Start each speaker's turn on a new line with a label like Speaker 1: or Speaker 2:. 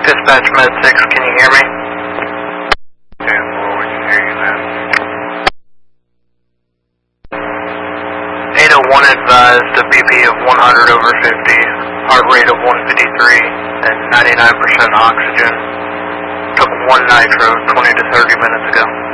Speaker 1: Dispatch Med 6, can you hear me?
Speaker 2: 10-4, we can hear you now.
Speaker 1: 801 advised a BP of 100 over 50, heart rate of 153, and 99% oxygen. Took one nitro 20 to 30 minutes ago.